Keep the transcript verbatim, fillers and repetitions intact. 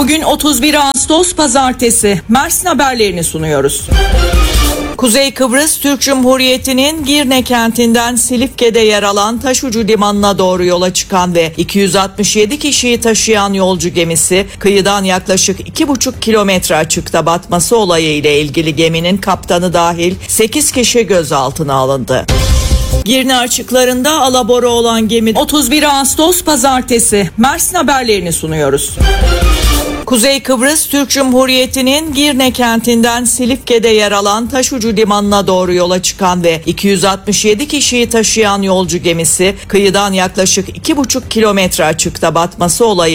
Bugün otuz bir Ağustos Pazartesi. Mersin haberlerini sunuyoruz. Kuzey Kıbrıs Türk Cumhuriyeti'nin Girne kentinden Silifke'de yer alan Taşucu Limanı'na doğru yola çıkan ve iki yüz altmış yedi kişiyi taşıyan yolcu gemisi kıyıdan yaklaşık iki buçuk kilometre açıkta batması olayı ile ilgili geminin kaptanı dahil sekiz kişi gözaltına alındı. Girne açıklarında alabora olan gemi otuz bir Ağustos Pazartesi. Mersin haberlerini sunuyoruz. Kuzey Kıbrıs Türk Cumhuriyeti'nin Girne kentinden Silifke'de yer alan Taşucu Limanı'na doğru yola çıkan ve iki yüz altmış yedi kişiyi taşıyan yolcu gemisi kıyıdan yaklaşık iki buçuk kilometre açıkta batması olayı